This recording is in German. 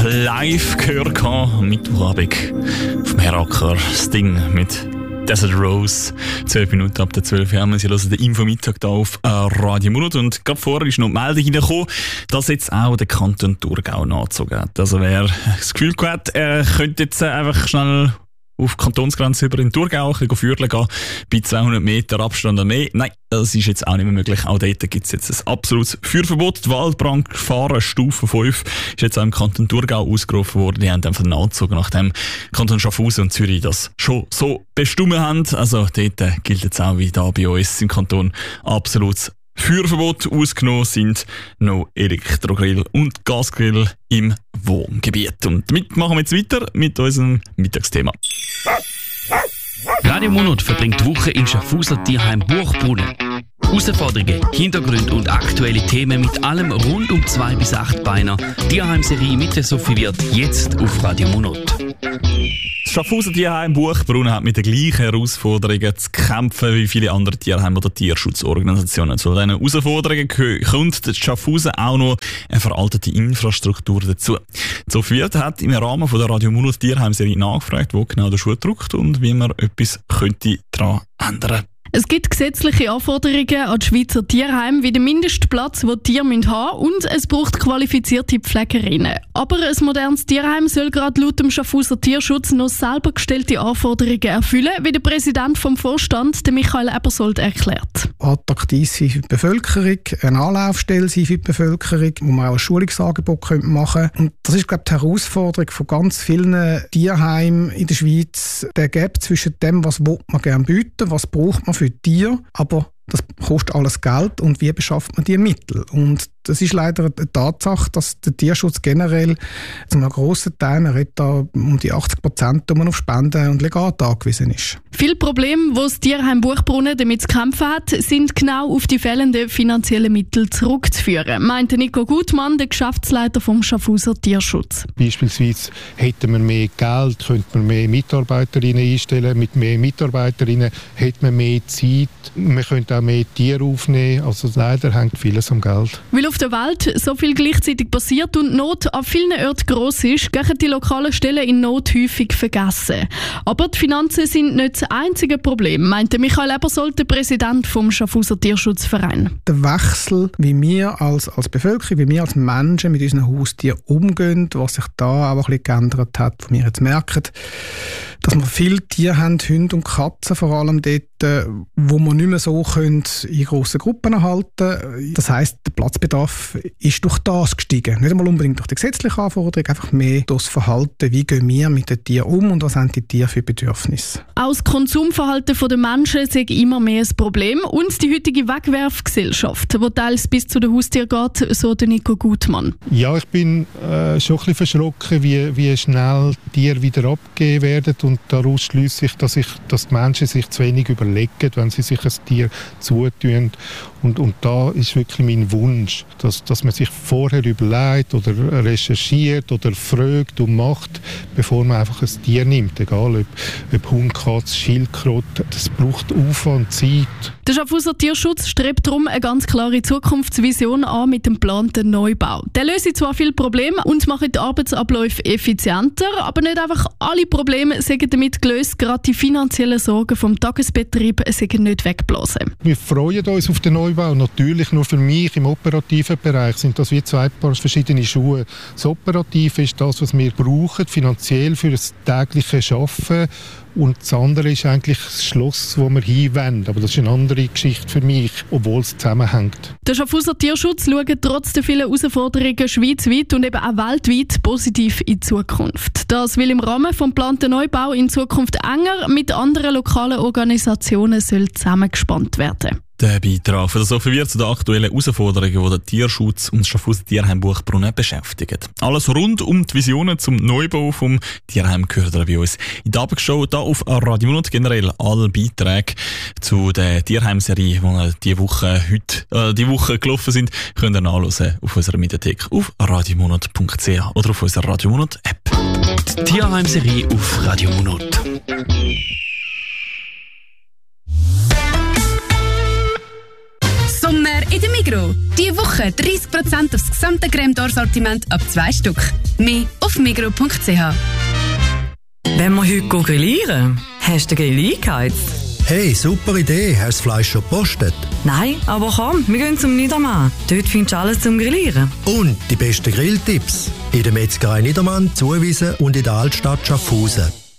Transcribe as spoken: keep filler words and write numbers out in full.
live gehört am Mittwochabend auf dem Heracker. Sting mit Desert Rose. zwölf Minuten ab der zwölf Uhr. Sie hören den Infomittag hier auf Radio Murud. Und gerade vorher ist noch die Meldung reingekommen, dass jetzt auch der Kanton Thurgau nachgezogen hat. Also wer das Gefühl hat, er könnte jetzt einfach schnell auf die Kantonsgrenze über in Thurgau ein bisschen führen gehen, bei zweihundert Meter Abstand oder mehr. Nein, das ist jetzt auch nicht mehr möglich. Auch dort gibt es jetzt ein absolutes Führverbot. Die Waldbrandgefahren Stufe fünf ist jetzt auch im Kanton Thurgau ausgerufen worden. Die haben einfach nachgezogen, nachdem Kanton Schaffhausen und Zürich das schon so bestimmt haben. Also dort gilt jetzt auch wie da bei uns im Kanton absolutes Führverbot. Ausgenommen sind noch Elektrogrill und Gasgrill im Wohngebiet. Und damit machen wir jetzt weiter mit unserem Mittagsthema. Radio Murud verbringt die Woche im Schaffhauser Tierheim Buchbrunnen. Herausforderungen, Hintergründe und aktuelle Themen mit allem rund um zwei bis acht Beiner. Tierheim-Serie mit der Sophie Wirth jetzt auf Radio Murud. Das Schaffhauser Tierheim Buchbrunnen hat mit den gleichen Herausforderungen zu kämpfen wie viele andere Tierheime oder Tierschutzorganisationen. Zu diesen Herausforderungen kommt das Schaffhausen auch noch eine veraltete Infrastruktur dazu. Sophie Wirth hat im Rahmen der Radio Murud Tierheim-Serie nachgefragt, wo genau der Schuh drückt und wie man etwas könnte daran ändern könnte. Es gibt gesetzliche Anforderungen an die Schweizer Tierheime, wie den Mindestplatz, den die Tiere haben müssen, und es braucht qualifizierte Pflegerinnen. Aber ein modernes Tierheim soll gerade laut dem Schaffhauser Tierschutz noch selber gestellte Anforderungen erfüllen, wie der Präsident vom Vorstand, der Michael Ebersold, erklärt. Attraktiv sein für die Bevölkerung, eine Anlaufstelle sein für die Bevölkerung, wo man auch ein Schulungsangebot machen könnte. Und das ist, glaube ich, die Herausforderung von ganz vielen Tierheimen in der Schweiz, der Gap zwischen dem, was will man gerne bieten, was braucht man für die Tiere, aber das kostet alles Geld und wie beschafft man die Mittel? Und das ist leider eine Tatsache, dass der Tierschutz generell zu einem grossen Teil, man redet da um die achtzig Prozent, auf Spenden und Legate angewiesen ist. Viele Probleme, die das Tierheim Buchbrunnen damit zu kämpfen hat, sind genau auf die fehlenden finanziellen Mittel zurückzuführen, meinte Nico Gutmann, der Geschäftsleiter vom Schaffhauser Tierschutz. Beispielsweise hätten wir mehr Geld, könnte man mehr Mitarbeiterinnen einstellen. Mit mehr Mitarbeiterinnen hätte man mehr Zeit. Man könnte auch mehr Tiere aufnehmen. Also leider hängt vieles am Geld. Weil auf der Welt so viel gleichzeitig passiert und die Not an vielen Orten gross ist, gehen die lokalen Stellen in Not häufig vergessen. Aber die Finanzen sind nicht das einzige Problem, meinte Michael Ebersold, der Präsident vom Schaffhauser Tierschutzverein. Der Wechsel, wie wir als, als Bevölkerung, wie wir als Menschen mit unseren Haustieren umgehen, was sich da auch ein bisschen geändert hat, wo wir jetzt merken, dass wir viele Tiere haben, Hunde und Katzen, vor allem dort, wo wir nicht mehr so können in grossen Gruppen halten können. Das heisst, der Platzbedarf ist durch das gestiegen. Nicht einmal unbedingt durch die gesetzliche Anforderung, einfach mehr durch das Verhalten, wie gehen wir mit den Tieren um und was haben die Tiere für Bedürfnisse. Auch das Konsumverhalten der Menschen ist immer mehr ein Problem und die heutige Wegwerfgesellschaft, die teils bis zu den Haustieren geht, so der Nico Gutmann. Ja, ich bin äh, schon ein bisschen verschrocken, wie, wie schnell Tiere wieder abgegeben werden, und daraus schliesse ich, dass, ich, dass die Menschen sich zu wenig überlegen, wenn sie sich ein Tier zutun. Und, und da ist wirklich mein Wunsch, dass, dass man sich vorher überlegt oder recherchiert oder fragt und macht, bevor man einfach ein Tier nimmt. Egal ob, ob Hund, Katze, Schildkröte. Das braucht Aufwand, Zeit. Der Schaffhauser Tierschutz strebt darum eine ganz klare Zukunftsvision an mit dem geplanten Neubau. Der löst zwar viele Probleme und macht die Arbeitsabläufe effizienter, aber nicht einfach alle Probleme sind damit gelöst. Gerade die finanziellen Sorgen vom Tagesbetrieb sind nicht weggeblasen. Wir freuen uns auf den Neubau. Natürlich nur für mich im operativen Bereich sind das wie zwei Paar verschiedene Schuhe. Das Operative ist das, was wir brauchen, finanziell für das tägliche Arbeiten. Und das andere ist eigentlich das Schloss, wo wir hinwollen. Aber das ist eine andere Geschichte für mich, obwohl es zusammenhängt. Der Schaffhauser Tierschutz schaut trotz der vielen Herausforderungen schweizweit und eben auch weltweit positiv in die Zukunft. Das will im Rahmen des geplanten Neubau in Zukunft enger mit anderen lokalen Organisationen soll zusammengespannt werden. Der Beitrag von der Sophie Wirth zu den aktuellen Herausforderungen, die den Tierschutz und das Schaffhauser Tierheim Buchbrunnen beschäftigen. Alles rund um die Visionen zum Neubau vom Tierheim gehört bei uns in der Abendshow hier auf Radio Murud. Generell alle Beiträge zu der Tierheim-Serie, die diese Woche, heute, äh, die Woche gelaufen sind, könnt ihr nachhören auf unserer Mediathek auf radiomurud punkt c h oder auf unserer Radio Murud App. Die Tierheim-Serie auf Radio Murud. Sommer in der Migros. Diese Woche dreißig Prozent auf das gesamte Crème d'Or-Sortiment ab zwei Stück. Mehr auf migros punkt c h. Wenn wir heute grillieren, hast du den Grill eingeheizt? Hey, super Idee. Hast du das Fleisch schon gepostet? Nein, aber komm, wir gehen zum Niedermann. Dort findest du alles zum Grillieren. Und die besten Grilltipps? In der Metzgerei Niedermann, Zuwiesen und in der Altstadt Schaffhausen.